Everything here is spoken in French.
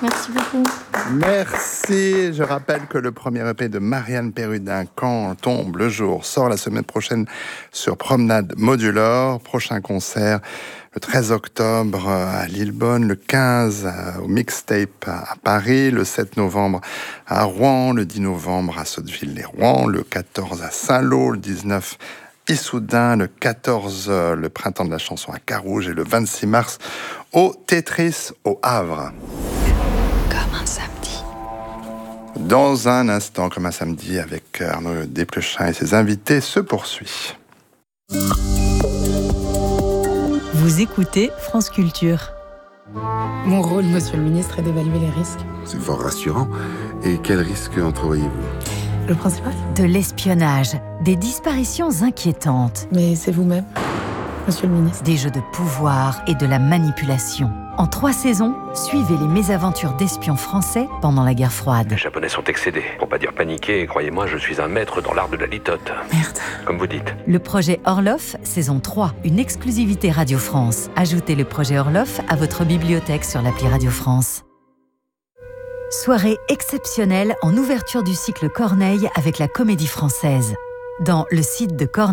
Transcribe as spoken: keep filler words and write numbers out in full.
Merci beaucoup. Merci. Je rappelle que le premier E P de Marianne Perrudin, Quand tombe le jour, sort la semaine prochaine sur Promenade Modulor. Prochain concert le treize octobre à Lillebonne, le quinze au Mixtape à Paris, le sept novembre à Rouen, le dix novembre à Sotteville-les-Rouen, le quatorze à Saint-Lô, le dix-neuf Issoudun, le quatorze le Printemps de la chanson à Carouge et le vingt-six mars au Tetris au Havre. Comme un samedi. Dans un instant, comme un samedi, avec Arnaud Desplechin et ses invités, se poursuit. Vous écoutez France Culture. Mon rôle, monsieur le ministre, est d'évaluer les risques. C'est fort rassurant. Et quels risques entrevoyez-vous ? Le principal ? De l'espionnage, des disparitions inquiétantes, Mais c'est vous-même, monsieur le ministre. des jeux de pouvoir et de la manipulation. En trois saisons, suivez les mésaventures d'espions français pendant la guerre froide. Les Japonais sont excédés. Pour pas dire paniqués, croyez-moi, je suis un maître dans l'art de la litote. Merde. Comme vous dites. Le projet Orloff, saison trois, une exclusivité Radio France. Ajoutez le projet Orloff à votre bibliothèque sur l'appli Radio France. Soirée exceptionnelle en ouverture du cycle Corneille avec la Comédie Française. Dans le site de Corneille,